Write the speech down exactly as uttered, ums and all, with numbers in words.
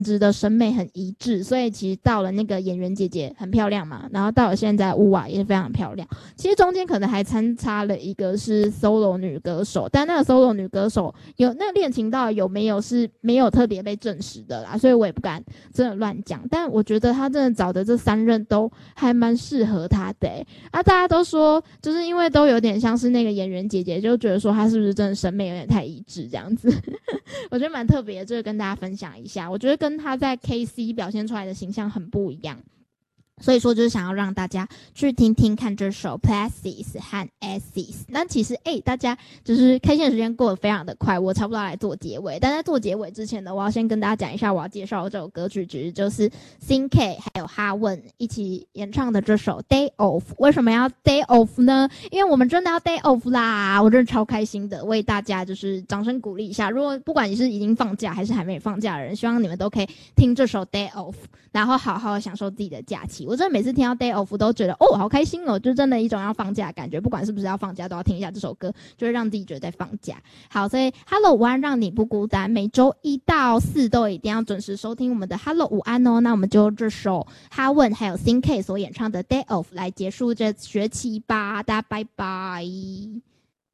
值的审美很一致，所以其实到了那个演员姐姐很漂亮嘛，然后到了现在乌瓦也是非常漂亮。其实中间可能还参差了一个是 solo 女歌手，但那个 solo 女歌手有那个恋情到底有没有是没有特别被证实的啦，所以我也不敢真的乱讲。但我觉得他真的找的这三任都还蛮适合他的、欸、啊，大家都说就是因为都有点像是那个演员姐姐，就觉得说他是不是真的审美有点太一致这样子。我觉得蛮特别的，这个跟大家分享一下。我觉得跟他在 K C 表现出来的形象很不一样，所以说就是想要让大家去听听看这首 Places 和 Asses。 那其实诶大家就是开线的时间过得非常的快，我差不多来做结尾，但在做结尾之前呢，我要先跟大家讲一下我要介绍的这首歌曲，其实就是 Sin K 还有哈问一起演唱的这首 Day Off。 为什么要 Day Off 呢？因为我们真的要 Day Off 啦，我真的超开心的，为大家就是掌声鼓励一下。如果不管你是已经放假还是还没放假的人，希望你们都可以听这首 Day Off， 然后好好享受自己的假期。我真的每次听到 Day Off 都觉得哦好开心哦，就真的一种要放假的感觉，不管是不是要放假都要听一下这首歌，就会让自己觉得在放假。好，所以 Hello 午安让你不孤单，每周一到四都一定要准时收听我们的 Hello 午安哦。那我们就这首哈问还有 Sin K 所演唱的 Day Off 来结束这学期吧，大家拜拜。